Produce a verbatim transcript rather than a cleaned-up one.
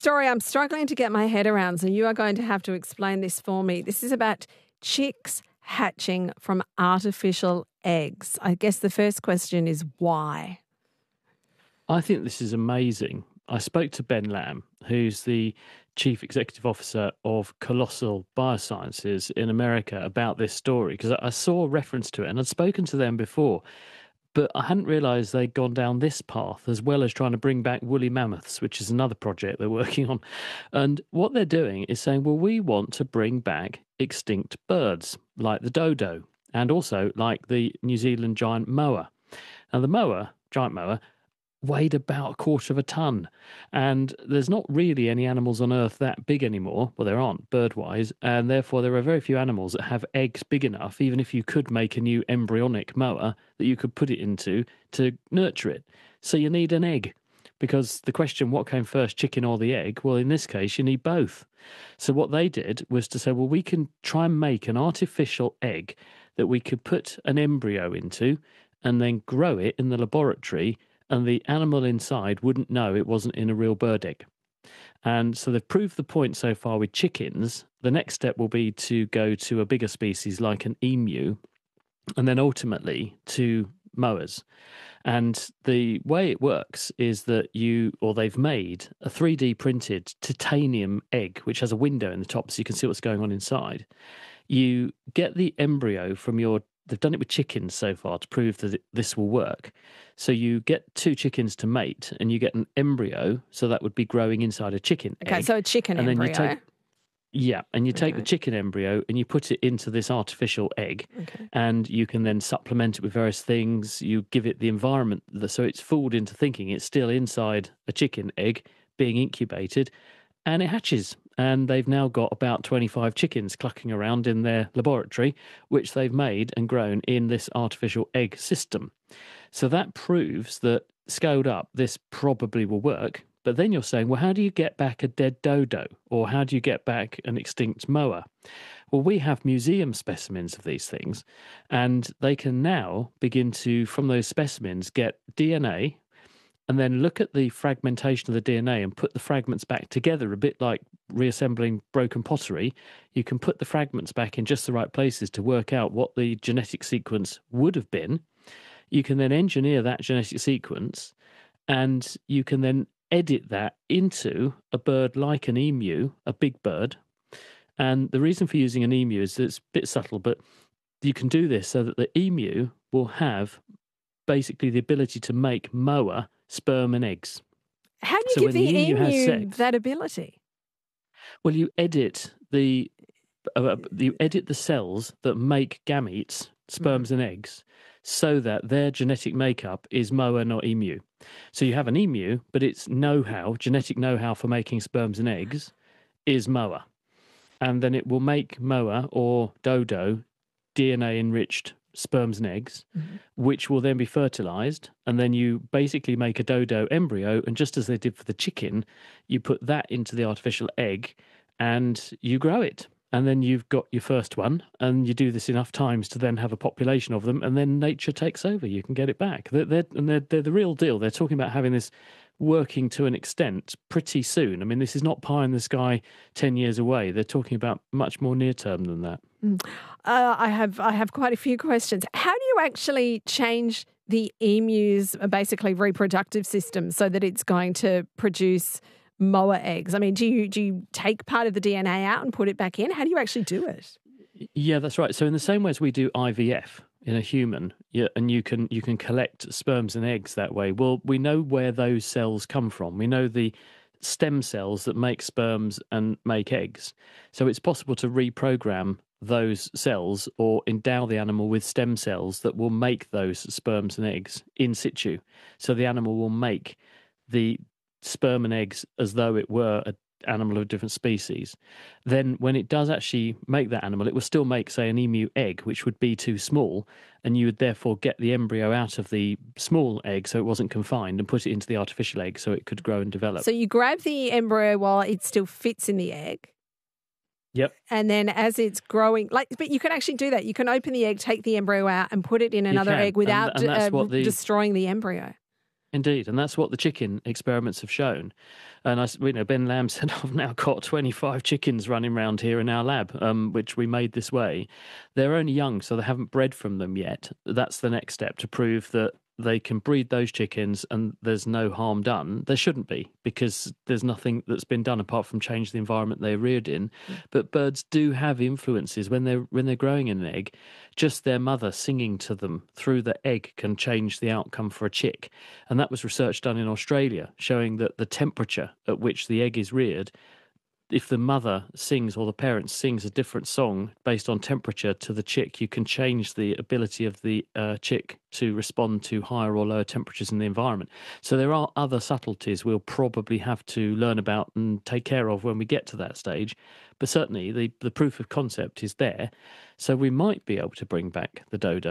story I'm struggling to get my head around, so you are going to have to explain this for me. This is about chicks hatching from artificial eggs. I guess the first question is why? I think this is amazing. I spoke to Ben Lamb, who's the Chief Executive Officer of Colossal Biosciences in America, about this story, because I saw a reference to it and I'd spoken to them before, but I hadn't realised they'd gone down this path as well as trying to bring back woolly mammoths, which is another project they're working on. And what they're doing is saying, well, we want to bring back extinct birds like the dodo and also like the New Zealand giant moa. Now, the moa, giant moa, weighed about a quarter of a tonne. And there's not really any animals on Earth that big anymore. Well, there aren't bird-wise. And therefore, there are very few animals that have eggs big enough, even if you could make a new embryonic moa, that you could put it into to nurture it. So you need an egg. Because the question, what came first, chicken or the egg? Well, in this case, you need both. So what they did was to say, well, we can try and make an artificial egg that we could put an embryo into and then grow it in the laboratory, and the animal inside wouldn't know it wasn't in a real bird egg. And so they've proved the point so far with chickens. The next step will be to go to a bigger species like an emu, and then ultimately to moas. And the way it works is that you, or they've made a three D printed titanium egg, which has a window in the top so you can see what's going on inside. You get the embryo from your, they've done it with chickens so far to prove that it, this will work. So you get two chickens to mate and you get an embryo, so that would be growing inside a chicken egg. Okay, so a chicken and embryo. Then you take, yeah, and you take Okay. the chicken embryo and you put it into this artificial egg, Okay. and you can then supplement it with various things. You give it the environment, so it's fooled into thinking it's still inside a chicken egg being incubated, and it hatches. And they've now got about twenty-five chickens clucking around in their laboratory, which they've made and grown in this artificial egg system. So that proves that, scaled up, this probably will work. But then you're saying, well, how do you get back a dead dodo? Or how do you get back an extinct moa? Well, we have museum specimens of these things, and they can now begin to, from those specimens, get D N A and then look at the fragmentation of the D N A and put the fragments back together, a bit like reassembling broken pottery. You can put the fragments back in just the right places to work out what the genetic sequence would have been. You can then engineer that genetic sequence, and you can then edit that into a bird like an emu, a big bird. And the reason for using an emu is that it's a bit subtle, but you can do this so that the emu will have basically the ability to make moa sperm and eggs. How do you So give when the, the emu has emu sex- that ability? Well, you edit the uh, you edit the cells that make gametes, sperms and eggs, so that their genetic makeup is moa, not emu. So you have an emu, but its know-how, genetic know-how for making sperms and eggs, is moa. And then it will make moa or dodo D N A-enriched sperms and eggs, mm-hmm. which will then be fertilized. And then you basically make a dodo embryo. And just as they did for the chicken, you put that into the artificial egg and you grow it. And then you've got your first one, and you do this enough times to then have a population of them, and then nature takes over. You can get it back. They're, they're, and they're, they're the real deal. They're talking about having this working to an extent pretty soon. I mean, this is not pie in the sky ten years away. They're talking about much more near term than that. Mm. Uh, I have I have quite a few questions. How do you actually change the emu's uh, basically reproductive system so that it's going to produce moa eggs? I mean, do you do you take part of the D N A out and put it back in? How do you actually do it? Yeah, that's right. So in the same way as we do I V F in a human, yeah, and you can you can collect sperms and eggs that way. Well, we know where those cells come from. We know the stem cells that make sperms and make eggs. So it's possible to reprogram those cells or endow the animal with stem cells that will make those sperms and eggs in situ. So the animal will make the sperm and eggs as though it were an animal of a different species. Then when it does actually make that animal, it will still make, say, an emu egg, which would be too small, and you would therefore get the embryo out of the small egg so it wasn't confined and put it into the artificial egg so it could grow and develop. So you grab the embryo while it still fits in the egg. Yep. And then as it's growing, like, but you can actually do that. You can open the egg, take the embryo out and put it in another egg without and, and uh, what the, destroying the embryo. Indeed, and that's what the chicken experiments have shown. And I, s- you know, Ben Lamb said, "I've now got twenty-five chickens running around here in our lab, um, which we made this way. They're only young, so they haven't bred from them yet. That's the next step to prove that they can breed those chickens and there's no harm done. There shouldn't be, because there's nothing that's been done apart from change the environment they're reared in. But birds do have influences when they're when they're growing in an egg. Just their mother singing to them through the egg can change the outcome for a chick. And that was research done in Australia showing that the temperature at which the egg is reared, if the mother sings or the parent sings a different song based on temperature to the chick, you can change the ability of the uh, chick to respond to higher or lower temperatures in the environment. So there are other subtleties we'll probably have to learn about and take care of when we get to that stage. But certainly the, the proof of concept is there. So we might be able to bring back the dodo.